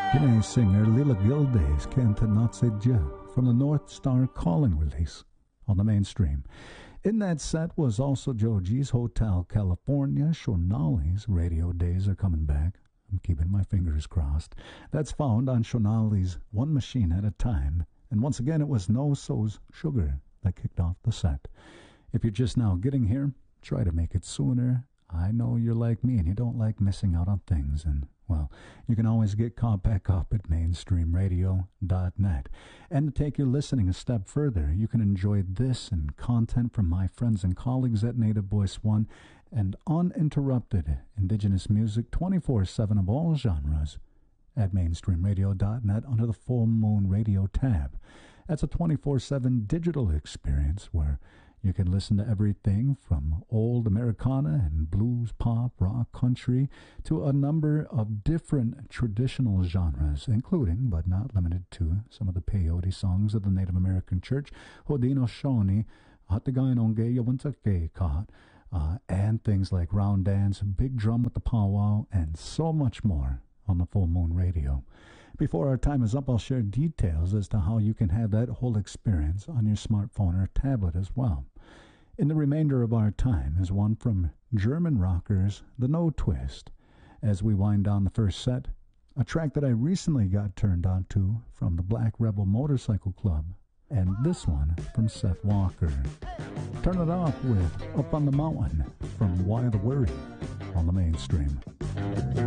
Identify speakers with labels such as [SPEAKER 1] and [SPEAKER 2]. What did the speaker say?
[SPEAKER 1] Guinea singer Lila Gildes canta Natse Dia from the North Star Calling release on the mainstream. In that set was also Joji's Hotel California. Shonali's Radio Days Are Coming Back. I'm keeping my fingers crossed. That's found on Shonali's One Machine at a Time. And once again, it was No So's Sugar that kicked off the set. If you're just now getting here, try to make it sooner. I know you're like me and you don't like missing out on things. And, well, you can always get caught back up at mainstreamradio.net. And to take your listening a step further, you can enjoy this and content from my friends and colleagues at Native Voice One and uninterrupted Indigenous music 24/7 of all genres at mainstreamradio.net under the Full Moon Radio tab. That's a 24/7 digital experience where you can listen to everything from old Americana and blues, pop, rock, country to a number of different traditional genres, including, but not limited to, some of the peyote songs of the Native American Church, Hodino Shoni, Hatigainonge Yawantake Kahat, and things like Round Dance, Big Drum with the Powwow, and so much more on the Full Moon Radio. Before our time is up, I'll share details as to how you can have that whole experience on your smartphone or tablet as well. In the remainder of our time is one from German rockers The No Twist. As we wind down the first set, a track that I recently got turned on to from the Black Rebel Motorcycle Club, and this one from Seth Walker. Turn it off with Up on the Mountain from Why the Worry on the mainstream.